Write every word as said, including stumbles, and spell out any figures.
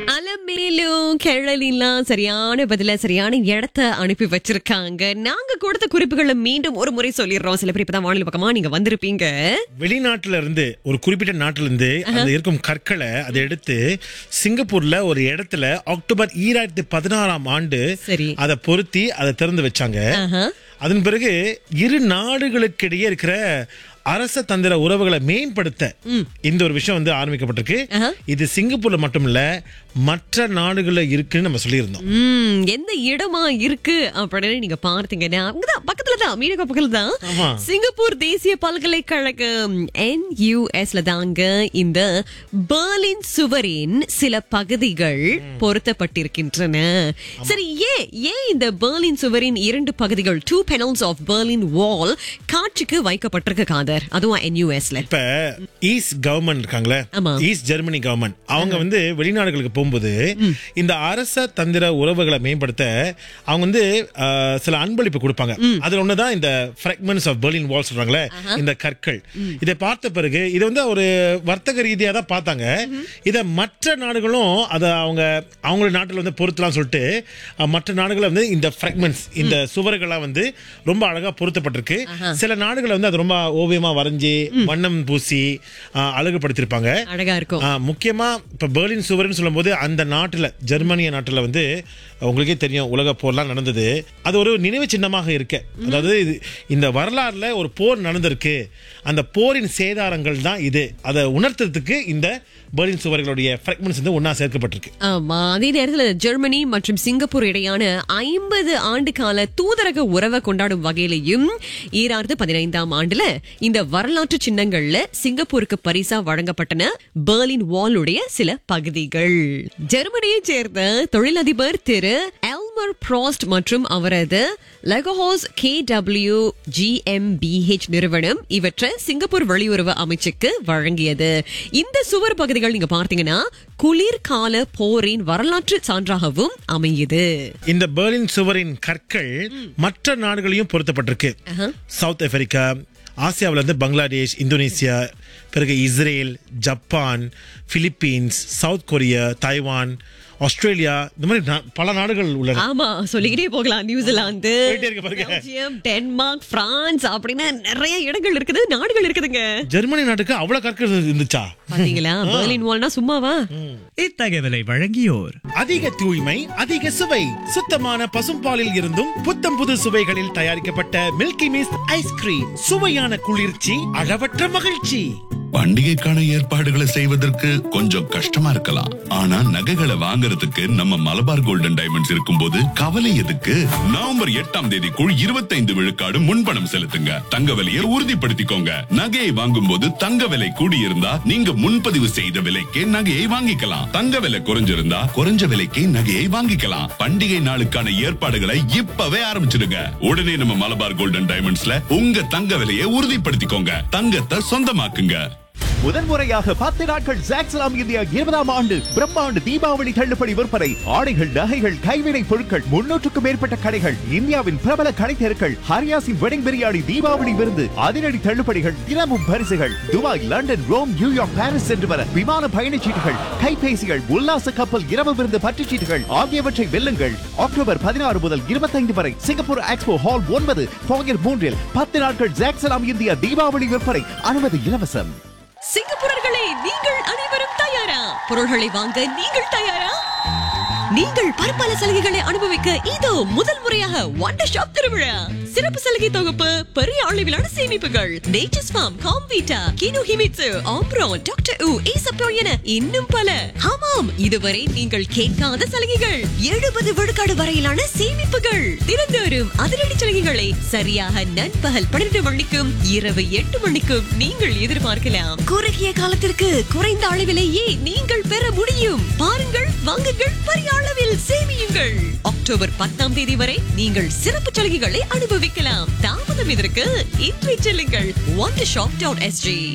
அலமேலும் கேரளிலாம் சரியான பதில சரியான இடத்த அனுப்பி வச்சிருக்காங்க. நாங்க கொடுத்த குறிப்புகளை மீண்டும் ஒரு முறை சொல்லிடுறோம். சில பேர் இப்பதான் வானிலை பக்கமா நீங்க வந்திருப்பீங்க. வெளிநாட்டுல இருந்து ஒரு குறிப்பிட்ட நாட்டுல இருந்து அந்த இருக்கும் கற்களை அதை எடுத்து சிங்கப்பூர்ல ஒரு இடத்துல அக்டோபர் ஈராயிரத்தி பதினாறாம் ஆண்டு சரி. அதை பொருத்தி அதை திறந்து வச்சாங்க. அதன் பிறகு இரு நாடுகளுக்கிடையே இருக்கிற அரச தந்திர உறவுகளை மேம்படுத்த இந்த ஒரு விஷயம் வந்து ஆரம்பிக்கப்பட்டிருக்கு. இது சிங்கப்பூர்ல மட்டும் இல்ல, மற்ற நாடுகள்ல இருக்குன்னு நம்ம சொல்லியிருந்தோம். ம், எந்த இடமா இருக்கு அப்படின்னு நீங்க பார்த்தீங்கன்னா அங்கதான் பக்கத்துல தான், மீனக பக்கத்துல தான் சிங்கப்பூர் தேசிய பல்கலைக்கழகம் என் யூ எஸ்ல தாங்க இந்த பெர்லின் சுவரின் சில பகுதிகள் பொருத்தப்பட்டிருக்கின்றன. சரி, ஏன் ஏன் இந்த பெர்லின் சுவரின் இரண்டு பகுதிகள் டூ பெனல்ஸ் ஆஃப் பெர்லின் வால் காட்சிக்கு வைக்கப்பட்டிருக்கு காதர், அதுவும் என் யூ எஸ்ல? இப்ப ஈஸ்ட் கவர்மெண்ட் இருக்காங்களே, ஈஸ்ட் ஜெர்மனி கவர்மெண்ட், அவங்க வந்து வெளிநாடுகளுக்கு போகும்போது இந்த அரச தந்திர உறவுகளை மேம்படுத்த அவங்க வந்து சில அன்பளிப்பு கொடுப்பாங்க. அதுல ஒண்ணுதான் இந்த ஃபிராக்மெண்ட்ஸ் ஆஃப் பெர்லின் வால் சொல்றாங்களே, இந்த கற்கள். இதை பார்த்த பிறகு இதை வந்து ஒரு வர்த்தக ரீதியா தான் பார்த்தாங்க. இதை மற்ற நாடுகளும் அதை அவங்க அவங்களோட நாட்டில் வந்து பொருத்தலாம் சொல்லிட்டு மற்ற நாடுகளை வந்து இந்த ஃபிராக்மெண்ட்ஸ், இந்த சுவர்களா வந்து ரொம்ப அழகா பொருத்தப்பட்டிருக்கு. சில நாடுகளை வந்து அது ரொம்ப ஓவியமா வரைஞ்சி வண்ணம் பூசி அழகுபடுத்திருப்பாங்க. அழகா இருக்கும். முக்கியமா இப்ப பெர்லின் சுவர்னு சொல்லும் போது அந்த நாட்டுல, ஜெர்மனிய நாட்டுல வந்து உங்களுக்கே தெரியும் உலக போர்லாம் நடந்தது. அது ஒரு நினைவு சின்னமாக இருக்கு. அதாவது இந்த வரலாறுல ஒரு போர் நடந்திருக்கு, அந்த போரின் சேதாரங்கள் தான் இது. அதை உணர்த்துறதுக்கு இந்த பெர்லின் சுவர்களுடைய ஃபிராக்மெண்ட்ஸ் வந்து ஒன்னா சேர்க்கப்பட்டிருக்கு. ஆமா, அதே நேரத்தில் ஜெர்மனி மற்றும் சிங்கப்பூர் இடையான ஐம்பது ஆண்டு கால தூதரக உறவை கொண்டாடும் வகையிலையும் ஈராயிரத்து பதினைந்தாம் ஆண்டுல இந்த வரலாற்று சின்னங்கள்ல சிங்கப்பூருக்கு பரிசா வழங்கப்பட்டன பெர்லின் வாலுடைய சில பகுதிகள். ஜெர்மனியை சேர்ந்த தொழிலதிபர் திரு எல்மர் ப்ராஸ்ட் மற்றும் அவரது லெகோஹாஸ் K W G M B H நிறுவனம் இவற்றை சிங்கப்பூர் வெளியுறவு அமைச்சுக்கு வழங்கியது. இந்த சுவர் பகுதிகள் நீங்க பார்த்தீங்கன்னா குளிர்கால போரின் வரலாற்று சான்றாகவும் அமையுது. இந்த பெர்லின் சுவரின் கற்கள் மற்ற நாடுகளையும் பொருத்தப்பட்டிருக்கு. சவுத் ஆப்பிரிக்கா, ஆசியாவில இருந்து பங்களாதேஷ், இந்தோனேசியா, பிறகு Israel, Japan, Philippines, south Korea, Taiwan, Australia, இந்த மாதிரி பல நாடுகள் உள்ளன. ஆமா, சொல்லிக்கிட்டே போகலாம். நியூசிலாந்து, பெல்ஜியம், டென்மார்க், பிரான்ஸ் அப்படின்னு நிறைய இடங்கள் இருக்குது, நாடுகள் இருக்குதுங்க. ஜெர்மனி நாட்டுக்கு அவ்வளவு கற்கள் இருந்துச்சா? பாத்தீங்களா, பெர்லின் வால்னா சும்மாவா? இத்தகவலை வழங்கியோர் அதிக தூய்மை, அதிக சுவை, சுத்தமான பசும்பாலில் இருந்தும் புத்தம் புது சுவைகளில் தயாரிக்கப்பட்ட மில்கி மிஸ்ட் ஐஸ்கிரீம். சுவையான குளிர்ச்சி, அளவற்ற மகிழ்ச்சி. பண்டிகைக்கான ஏற்பாடுகளை செய்வதற்கு கொஞ்சம் கஷ்டமா இருக்கலாம், ஆனா நகைகளை வாங்குறதுக்கு நம்ம மலபார் கோல்டன் டைமண்ட்ஸ் இருக்கும்போது கவலை எதுக்கு? நவம்பர் எட்டாம் தேதிக்குள் இருபத்தைந்து விழுக்காடு முன்பணம் செலுத்துங்க. தங்க விலையை உறுதிப்படுத்திக்கோங்க. நகையை வாங்கும் போது தங்க விலை கூடியிருந்தா நீங்க முன்பதிவு செய்த விலைக்கே நகையை வாங்கிக்கலாம். தங்க விலை குறைஞ்சிருந்தா குறைஞ்ச விலைக்கே நகையை வாங்கிக்கலாம். பண்டிகை நாளுக்கான ஏற்பாடுகளை இப்பவே ஆரம்பிச்சிடுங்க. உடனே நம்ம மலபார் கோல்டன் டைமண்ட்ஸ்ல உங்க தங்க விலையை உறுதிப்படுத்திக்கோங்க. தங்கத்தை சொந்தமாக்குங்க. முதன்முறையாக பத்து நாட்கள் ஜாக்ஸ்லாம் இந்தியா இருபதாம் ஆண்டு பிரம்மாண்டு தீபாவளி தள்ளுபடி விற்பனை. ஆடைகள், நகைகள், கைவினை பொருட்கள், முன்னூற்றுக்கும் மேற்பட்ட கடைகள், இந்தியாவின் பிரபல கடை தெருக்கள், ஹரியாசின் வெட்டிங் பிரியாணி, தீபாவளி விருந்து, அதிரடி தள்ளுபடிகள், தினமும் பரிசுகள். Dubai, London, Rome, New York, Paris சென்று வர விமான பயணச்சீட்டுகள், கைபேசிகள், உல்லாச கப்பல் இரவு விருந்து பற்றுச்சீட்டுகள் ஆகியவற்றை வெல்லுங்கள். அக்டோபர் பதினாறு முதல் இருபத்தைந்து வரை சிங்கப்பூர் எக்ஸ்போ ஹால் ஒன்பது போகர் மூன்றில் பத்து நாட்கள் ஜாக்ஸ்லாம் இந்தியா தீபாவளி விற்பனை. அனுமதி இலவசம். சிங்கப்பூரர்களே, நீங்கள் அனைவரும் தயாரா? பொருள்களை வாங்க நீங்கள் தயாரா? நீங்கள் பற்பல சலுகைகளை அனுபவிக்க இதோ முதல் முறையாக வண்டர் ஷாப் திருவிழா. சிறப்பு சலுகை தொகுப்பு, பெரிய அளவிலான சேமிப்புகள், nature's form, Comvita, GNU Himitsu, ஆம்ப்ரோன், doctor உ, ஈசப்ரோ என இன்னும் பல. ஆமாம், இதுவரை நீங்கள் கேட்காத சலுகைகள், எழுபது விழுக்காடு வரையிலான சேமிப்புகள், தினந்தோறும் அதிரடி சலுகைகளை சரியாக நண்பகல் பன்னிரண்டு மணிக்கும் இரவு எட்டு மணிக்கும் நீங்கள் எதிர்பார்க்கலாம். குறுகிய காலத்திற்கு குறைந்த அளவிலேயே நீங்கள் பெற முடியும். பாருங்கள், வாங்குங்கள், பெரிய அளவில் சேமியுங்கள். அக்டோபர் பத்தாம் தேதி வரை நீங்கள் சிறப்பு சலுகைகளை அனுபவிக்கலாம். தாமதம் இதற்கு இன்றை செல்லுங்கள் wondershop டாட் எஸ் ஜி.